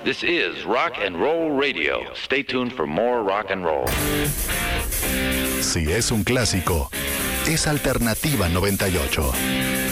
This is Rock and Roll Radio. Stay tuned for more rock and roll. Si es un clásico, es Alternativa 98.